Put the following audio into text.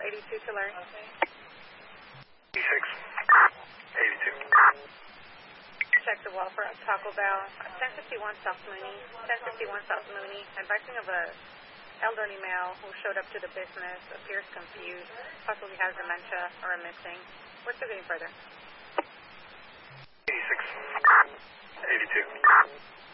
82 Tulare. 86. 82. Check the wall for Taco Bell. 1051 South Mooney. 1051 South Mooney. Advising of a elderly male who showed up to the business, appears confused, possibly has dementia or a missing. We're still getting further. 86. 82.